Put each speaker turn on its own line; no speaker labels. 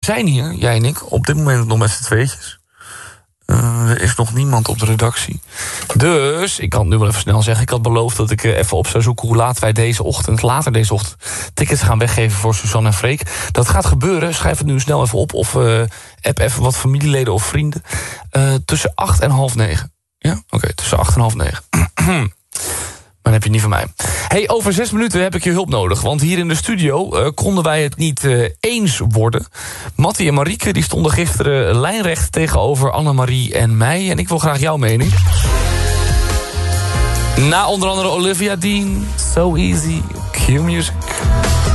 zijn hier, jij en ik, op dit moment nog met z'n tweetjes. Er is nog niemand op de redactie. Dus, ik kan het nu wel even snel zeggen. Ik had beloofd dat ik even op zou zoeken hoe laat wij later deze ochtend tickets gaan weggeven voor Suzanne en Freek. Dat gaat gebeuren. Schrijf het nu snel even op. Of app even wat familieleden of vrienden. Tussen 8 en half 9. Ja? Oké, tussen 8 en half 9. Maar dan heb je niet van mij. Hey, over 6 minuten heb ik je hulp nodig. Want hier in de studio konden wij het niet eens worden. Mattie en Marieke die stonden gisteren lijnrecht tegenover Annemarie en mij. En ik wil graag jouw mening. Na onder andere Olivia Dean, So Easy, Q-Music.